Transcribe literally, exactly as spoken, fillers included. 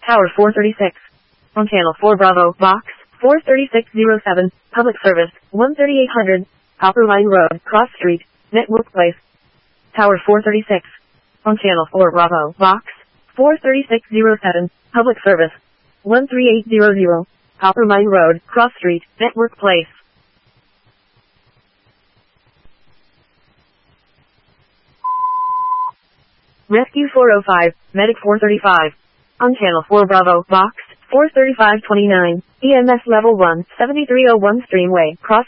Tower four thirty-six. On Channel four Bravo, Box four thirty-six oh seven, Public Service, one thirty-eight hundred, Copper Line Road, Cross Street, Network Place. Tower four thirty-six. On Channel four Bravo, Box four thirty-six oh seven, Public Service, one three eight hundred, Copper Line Road, Cross Street, Network Place. Rescue four oh five, Medic four thirty-five. On Channel four Bravo, Box four thirty-five twenty-nine, E M S Level one, seventy-three oh one Streamway, Cross